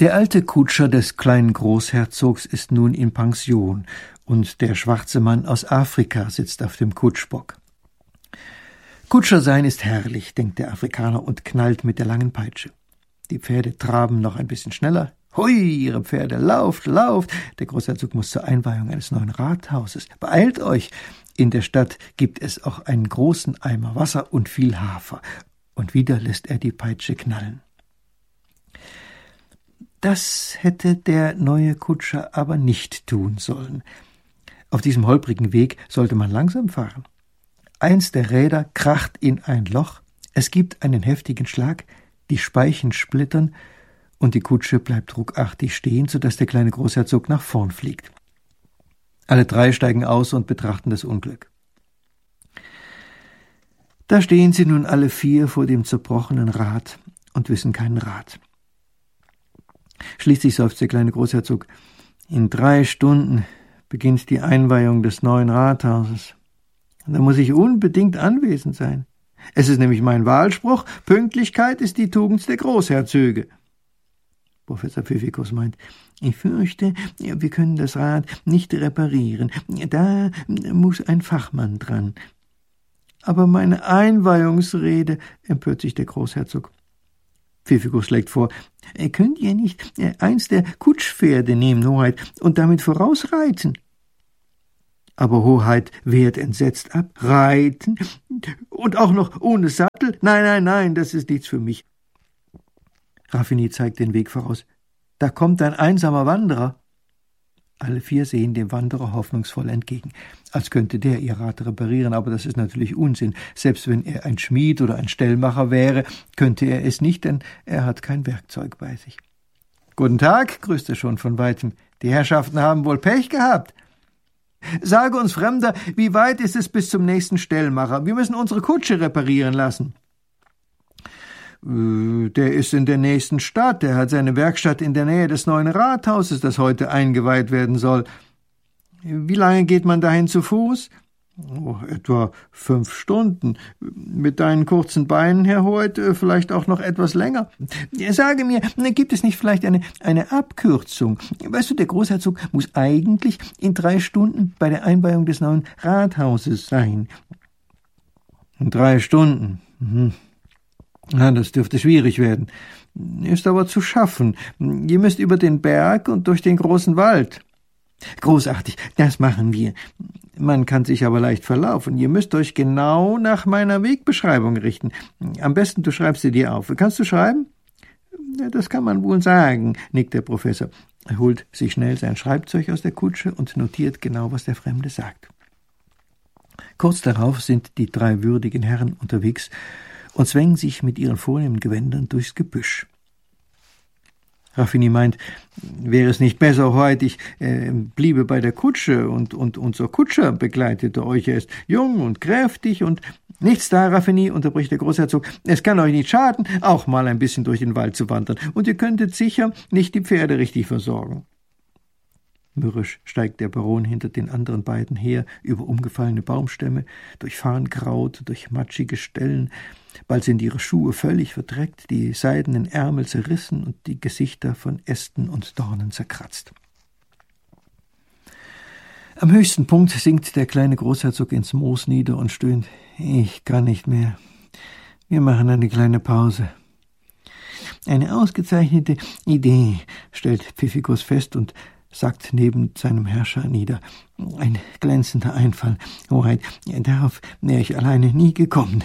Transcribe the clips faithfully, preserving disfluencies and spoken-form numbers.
Der alte Kutscher des kleinen Großherzogs ist nun in Pension, und der schwarze Mann aus Afrika sitzt auf dem Kutschbock. Kutscher sein ist herrlich, denkt der Afrikaner und knallt mit der langen Peitsche. Die Pferde traben noch ein bisschen schneller. Hui, ihre Pferde, lauft, lauft! Der Großherzog muss zur Einweihung eines neuen Rathauses. Beeilt euch! In der Stadt gibt es auch einen großen Eimer Wasser und viel Hafer. Und wieder lässt er die Peitsche knallen. Das hätte der neue Kutscher aber nicht tun sollen. Auf diesem holprigen Weg sollte man langsam fahren. Eins der Räder kracht in ein Loch, es gibt einen heftigen Schlag, die Speichen splittern und die Kutsche bleibt ruckartig stehen, sodass der kleine Großherzog nach vorn fliegt. Alle drei steigen aus und betrachten das Unglück. Da stehen sie nun alle vier vor dem zerbrochenen Rad und wissen keinen Rat. Schließlich seufzt der kleine Großherzog: In drei Stunden beginnt die Einweihung des neuen Rathauses. Da muss ich unbedingt anwesend sein. Es ist nämlich mein Wahlspruch: Pünktlichkeit ist die Tugend der Großherzöge. Professor Pfiffikus meint: Ich fürchte, wir können das Rad nicht reparieren. Da muss ein Fachmann dran. Aber meine Einweihungsrede, empört sich der Großherzog. Pfiffikus schlägt vor: Könnt ihr nicht eins der Kutschpferde nehmen, Hoheit, und damit vorausreiten? Aber Hoheit wehrt entsetzt ab. Reiten? Und auch noch ohne Sattel? Nein, nein, nein, das ist nichts für mich. Raffinie zeigt den Weg voraus. Da kommt ein einsamer Wanderer. Alle vier sehen dem Wanderer hoffnungsvoll entgegen, als könnte der ihr Rad reparieren, aber das ist natürlich Unsinn. Selbst wenn er ein Schmied oder ein Stellmacher wäre, könnte er es nicht, denn er hat kein Werkzeug bei sich. »Guten Tag«, grüßt er schon von weitem. »Die Herrschaften haben wohl Pech gehabt. Sage uns, Fremder, wie weit ist es bis zum nächsten Stellmacher? Wir müssen unsere Kutsche reparieren lassen.« »Der ist in der nächsten Stadt. Der hat seine Werkstatt in der Nähe des neuen Rathauses, das heute eingeweiht werden soll. Wie lange geht man dahin zu Fuß?« »Oh, etwa fünf Stunden. Mit deinen kurzen Beinen, Herr Hoheit, vielleicht auch noch etwas länger. Sage mir, gibt es nicht vielleicht eine, eine Abkürzung? Weißt du, der Großherzog muss eigentlich in drei Stunden bei der Einweihung des neuen Rathauses sein.« »In drei Stunden? Mhm. Na, das dürfte schwierig werden. Ist aber zu schaffen. Ihr müsst über den Berg und durch den großen Wald.« »Großartig, das machen wir. Man kann sich aber leicht verlaufen. Ihr müsst euch genau nach meiner Wegbeschreibung richten. Am besten, du schreibst sie dir auf. Kannst du schreiben?« »Ja, das kann man wohl sagen«, nickt der Professor. Er holt sich schnell sein Schreibzeug aus der Kutsche und notiert genau, was der Fremde sagt. Kurz darauf sind die drei würdigen Herren unterwegs und zwängen sich mit ihren vornehmen Gewändern durchs Gebüsch. Raffinie meint, wäre es nicht besser heute, ich äh, bliebe bei der Kutsche und, und unser Kutscher begleitete euch. Er ist jung und kräftig und nichts da, Raffinie, unterbricht der Großherzog. Es kann euch nicht schaden, auch mal ein bisschen durch den Wald zu wandern und ihr könntet sicher nicht die Pferde richtig versorgen. Mürrisch steigt der Baron hinter den anderen beiden her, über umgefallene Baumstämme, durch Farnkraut, durch matschige Stellen. Bald sind ihre Schuhe völlig verdreckt, die seidenen Ärmel zerrissen und die Gesichter von Ästen und Dornen zerkratzt. Am höchsten Punkt sinkt der kleine Großherzog ins Moos nieder und stöhnt: »Ich kann nicht mehr. Wir machen eine kleine Pause.« »Eine ausgezeichnete Idee«, stellt Pfiffikus fest und sagt neben seinem Herrscher nieder. »Ein glänzender Einfall, Hoheit. Darauf wäre ich alleine nie gekommen.«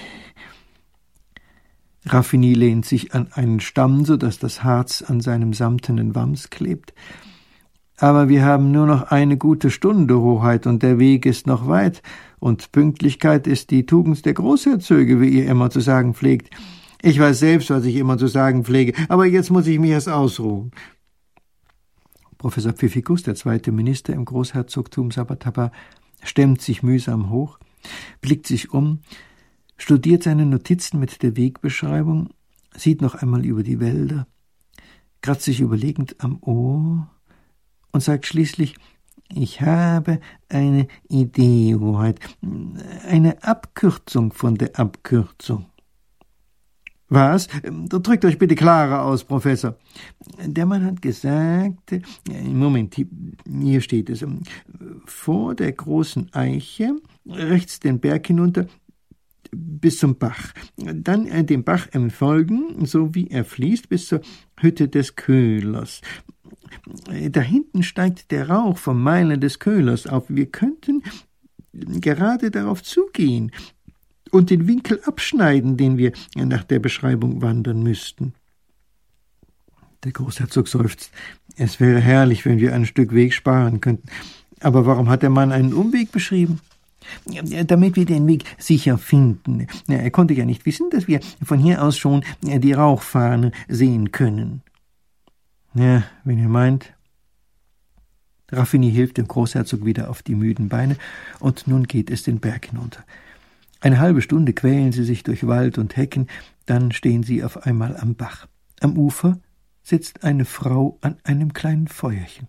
Raffinie lehnt sich an einen Stamm, so dass das Harz an seinem samtenen Wams klebt. »Aber wir haben nur noch eine gute Stunde, Hoheit, und der Weg ist noch weit, und Pünktlichkeit ist die Tugend der Großherzöge, wie ihr immer zu sagen pflegt. Ich weiß selbst, was ich immer zu sagen pflege, aber jetzt muss ich mich erst ausruhen.« Professor Pfiffikus, der zweite Minister im Großherzogtum Sabataba, stemmt sich mühsam hoch, blickt sich um, studiert seine Notizen mit der Wegbeschreibung, sieht noch einmal über die Wälder, kratzt sich überlegend am Ohr und sagt schließlich: »Ich habe eine Idee, Hoheit, eine Abkürzung von der Abkürzung.« Was? Drückt euch bitte klarer aus, Professor. Der Mann hat gesagt, Moment, hier steht es, vor der großen Eiche, rechts den Berg hinunter, bis zum Bach. Dann dem Bach entfolgen, so wie er fließt, bis zur Hütte des Köhlers. Da hinten steigt der Rauch vom Meiler des Köhlers auf. Wir könnten gerade darauf zugehen und den Winkel abschneiden, den wir nach der Beschreibung wandern müssten. Der Großherzog seufzt. Es wäre herrlich, wenn wir ein Stück Weg sparen könnten. Aber warum hat der Mann einen Umweg beschrieben? Damit wir den Weg sicher finden. Er konnte ja nicht wissen, dass wir von hier aus schon die Rauchfahne sehen können. Ja, wenn ihr meint. Raffini hilft dem Großherzog wieder auf die müden Beine, und nun geht es den Berg hinunter. Eine halbe Stunde quälen sie sich durch Wald und Hecken, dann stehen sie auf einmal am Bach. Am Ufer sitzt eine Frau an einem kleinen Feuerchen.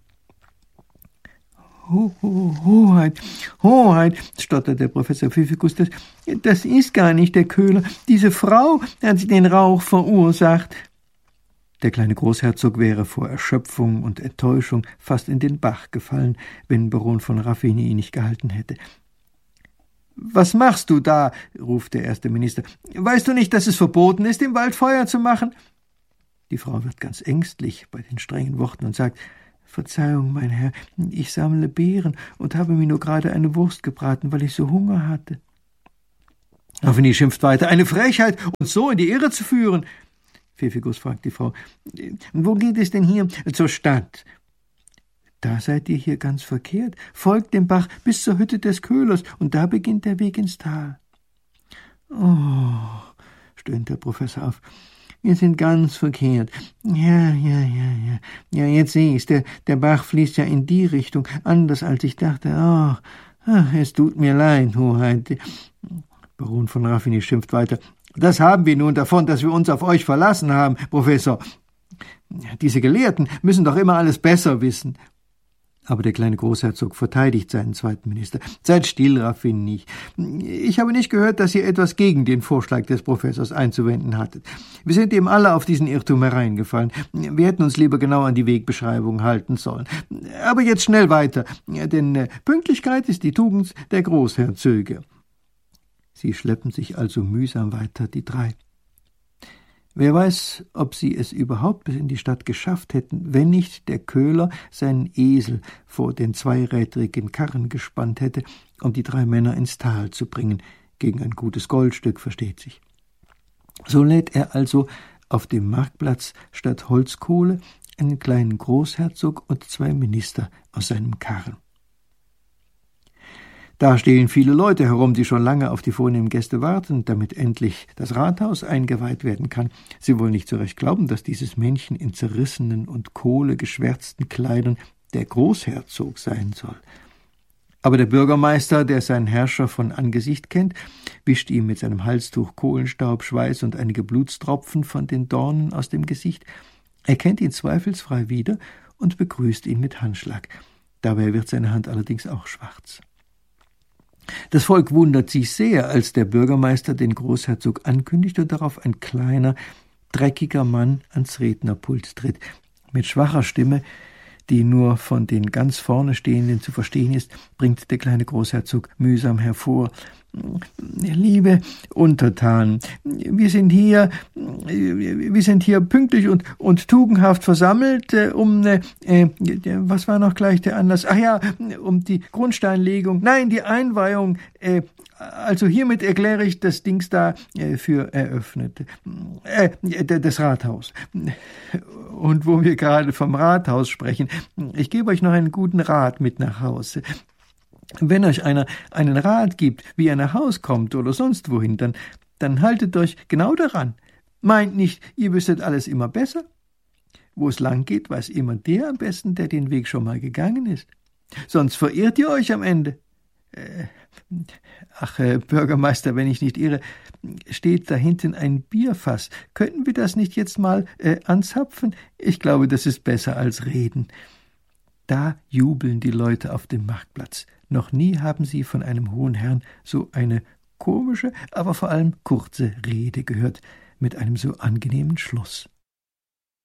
Ho, ho, Hoheit, Hoheit, stottert der Professor Pfiffikus, das, das ist gar nicht der Köhler. Diese Frau hat den Rauch verursacht. Der kleine Großherzog wäre vor Erschöpfung und Enttäuschung fast in den Bach gefallen, wenn Baron von Raffini ihn nicht gehalten hätte. »Was machst du da?« ruft der erste Minister. »Weißt du nicht, dass es verboten ist, im Wald Feuer zu machen?« Die Frau wird ganz ängstlich bei den strengen Worten und sagt, »Verzeihung, mein Herr, ich sammle Beeren und habe mir nur gerade eine Wurst gebraten, weil ich so Hunger hatte.« Raffini schimpft weiter, »Eine Frechheit, uns so in die Irre zu führen!« Pfiffikus fragt die Frau, »Wo geht es denn hier zur Stadt?« »Da seid ihr hier ganz verkehrt. Folgt dem Bach bis zur Hütte des Köhlers, und da beginnt der Weg ins Tal.« »Oh«, stöhnt der Professor auf, »wir sind ganz verkehrt. Ja, ja, ja, ja. Ja, jetzt sehe ich's. Der, der Bach fließt ja in die Richtung, anders als ich dachte. Oh, ach, es tut mir leid, Hoheit.« Baron von Raffini schimpft weiter, »Das haben wir nun davon, dass wir uns auf euch verlassen haben, Professor. Diese Gelehrten müssen doch immer alles besser wissen.« Aber der kleine Großherzog verteidigt seinen zweiten Minister. »Seid still, Raffini. Ich habe nicht gehört, dass ihr etwas gegen den Vorschlag des Professors einzuwenden hattet. Wir sind eben alle auf diesen Irrtum hereingefallen. Wir hätten uns lieber genau an die Wegbeschreibung halten sollen. Aber jetzt schnell weiter, denn Pünktlichkeit ist die Tugend der Großherzöge.« Sie schleppen sich also mühsam weiter, die drei. Wer weiß, ob sie es überhaupt bis in die Stadt geschafft hätten, wenn nicht der Köhler seinen Esel vor den zweirädrigen Karren gespannt hätte, um die drei Männer ins Tal zu bringen, gegen ein gutes Goldstück, versteht sich. So lädt er also auf dem Marktplatz statt Holzkohle einen kleinen Großherzog und zwei Minister aus seinem Karren. Da stehen viele Leute herum, die schon lange auf die vornehmen Gäste warten, damit endlich das Rathaus eingeweiht werden kann. Sie wollen nicht so recht glauben, dass dieses Männchen in zerrissenen und kohlegeschwärzten Kleidern der Großherzog sein soll. Aber der Bürgermeister, der seinen Herrscher von Angesicht kennt, wischt ihm mit seinem Halstuch Kohlenstaub, Schweiß und einige Blutstropfen von den Dornen aus dem Gesicht. Er kennt ihn zweifelsfrei wieder und begrüßt ihn mit Handschlag. Dabei wird seine Hand allerdings auch schwarz. Das Volk wundert sich sehr, als der Bürgermeister den Großherzog ankündigt und darauf ein kleiner, dreckiger Mann ans Rednerpult tritt. Mit schwacher Stimme, die nur von den ganz vorne Stehenden zu verstehen ist, bringt der kleine Großherzog mühsam hervor: »Liebe Untertanen, wir sind hier, wir sind hier pünktlich und, und tugendhaft versammelt, äh, um, äh, was war noch gleich der Anlass? Ach ja, um die Grundsteinlegung, nein, die Einweihung, äh, also hiermit erkläre ich das Dings da äh, für eröffnet, äh, das Rathaus. Und wo wir gerade vom Rathaus sprechen, ich gebe euch noch einen guten Rat mit nach Hause. Wenn euch einer einen Rat gibt, wie er nach Haus kommt oder sonst wohin, dann, dann haltet euch genau daran. Meint nicht, ihr wüsstet alles immer besser. Wo es lang geht, weiß immer der am besten, der den Weg schon mal gegangen ist. Sonst verirrt ihr euch am Ende. Äh, ach, äh, Bürgermeister, wenn ich nicht irre, steht da hinten ein Bierfass. Könnten wir das nicht jetzt mal äh, anzapfen? Ich glaube, das ist besser als reden. Da jubeln die Leute auf dem Marktplatz. Noch nie haben sie von einem hohen Herrn so eine komische, aber vor allem kurze Rede gehört. mit einem so angenehmen Schluss.